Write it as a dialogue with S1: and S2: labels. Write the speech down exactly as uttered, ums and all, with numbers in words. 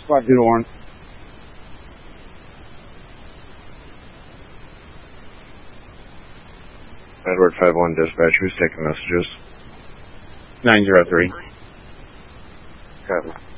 S1: Squad zero one.
S2: Edward five one dispatch, who's taking messages?
S1: nine zero three.
S2: Copy.